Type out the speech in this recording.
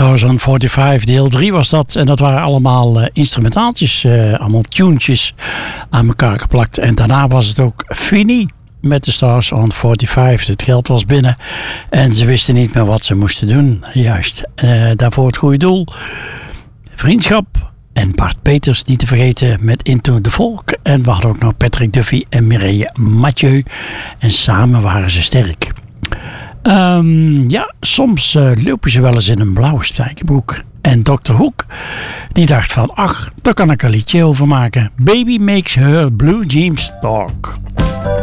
Stars on 45, deel 3 was dat. En dat waren allemaal instrumentaaltjes, allemaal tunetjes aan elkaar geplakt. En daarna was het ook fini met de Stars on 45. Het geld was binnen en ze wisten niet meer wat ze moesten doen. Juist, daarvoor het goede doel. Vriendschap. En Bart Peters niet te vergeten met Into the Folk. En we hadden ook nog Patrick Duffy en Mireille Mathieu. En samen waren ze sterk. Ja, soms lopen ze wel eens in een blauwe spijkerbroek. En Dr. Hoek, die dacht van, ach, daar kan ik een liedje over maken. Baby makes her blue jeans talk.